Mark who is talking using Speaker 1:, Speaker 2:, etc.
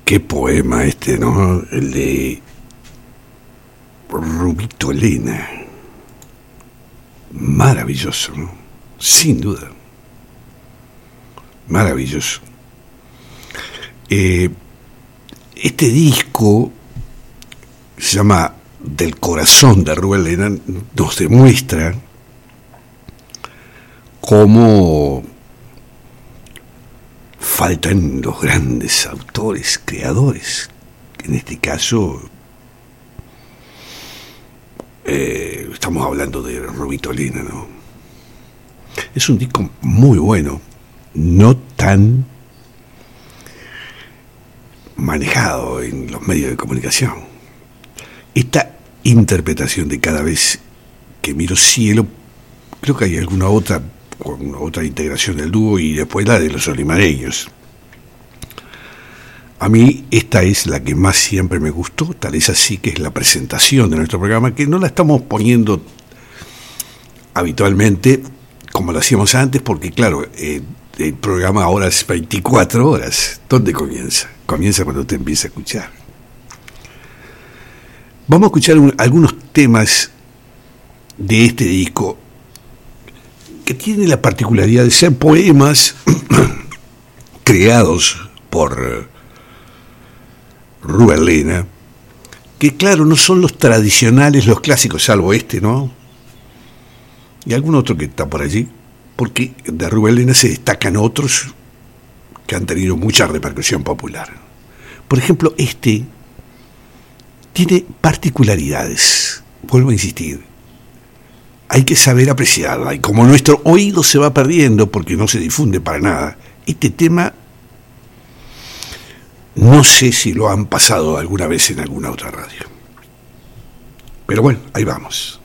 Speaker 1: Qué poema este, ¿no? El de Rubito Elena. Maravilloso, ¿no? Sin duda. Maravilloso. Este disco se llama Del corazón de Rubén Elena, nos demuestra cómo faltan los grandes autores, creadores. En este caso, estamos hablando de Rubito Elena, ¿no? Es un disco muy bueno, no tan manejado en los medios de comunicación. Esta interpretación de Cada vez que miro cielo, creo que hay alguna otra con otra integración del dúo y después la de los olimareños. A mí esta es la que más siempre me gustó, tal es así que es la presentación de nuestro programa, que no la estamos poniendo habitualmente como lo hacíamos antes, porque claro, el programa ahora es 24 horas. ¿Dónde comienza? Comienza cuando usted empieza a escuchar. Vamos a escuchar algunos temas de este disco que tiene la particularidad de ser poemas creados por Rubén Elena, que claro, no son los tradicionales, los clásicos, salvo este, ¿no? Y algún otro que está por allí, porque de Rubén Elena se destacan otros que han tenido mucha repercusión popular. Por ejemplo, este tiene particularidades, vuelvo a insistir. Hay que saber apreciarla, y como nuestro oído se va perdiendo porque no se difunde para nada, este tema no sé si lo han pasado alguna vez en alguna otra radio. Pero bueno, ahí vamos.